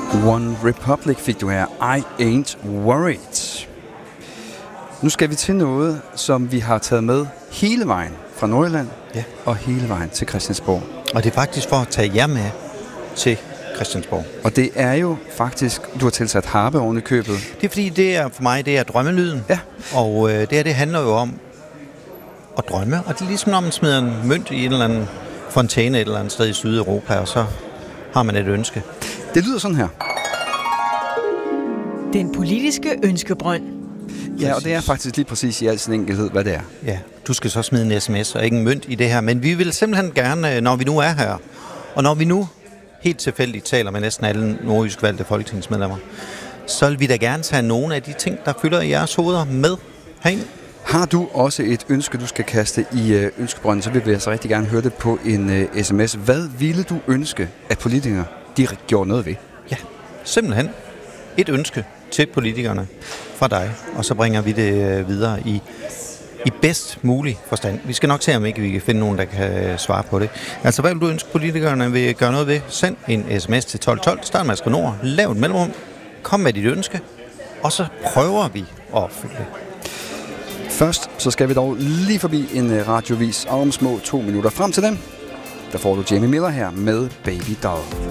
One Republic fik du her. I Ain't Worried. Nu skal vi til noget, som vi har taget med hele vejen fra Nordjylland og hele vejen til Christiansborg. Og det er faktisk for at tage jer med til Christiansborg. Og det er jo faktisk, du har tilsat harpe oven i købet. Det er fordi, det er for mig, det er drømmelyden. Ja. Og det handler jo om at drømme. Og det er ligesom, når man smider en mønt i en eller anden fontæne et eller andet sted i Sydeuropa, og så har man et ønske. Det lyder sådan her. Den politiske ønskebrønd. Ja, og det er faktisk lige præcis i al sin enkelhed, hvad det er. Ja, du skal så smide en sms og ikke en mønt i det her. Men vi vil simpelthen gerne, når vi nu er her, og når vi nu helt tilfældigt taler med næsten alle nordjysk valgte folketingsmedlemmer, så vil vi da gerne tage nogle af de ting, der fylder i jeres hoveder med herind. Har du også et ønske, du skal kaste i ønskebrønden, så vil vi altså rigtig gerne høre det på en sms. Hvad ville du ønske, at politikere de gjorde noget ved? Ja, simpelthen et ønske til politikerne fra dig, og så bringer vi det videre i bedst mulig forstand. Vi skal nok se, om ikke vi kan finde nogen, der kan svare på det. Altså, hvad vil du ønske, politikerne vil gøre noget ved? Send en sms til 1212, start med Asger Nord, lav et mellemrum, kom med dit ønske, og så prøver vi at opfylde det. Først så skal vi dog lige forbi en radiovis om små 2 minutter. Frem til den, der får du Jamie Miller her med Baby Doll.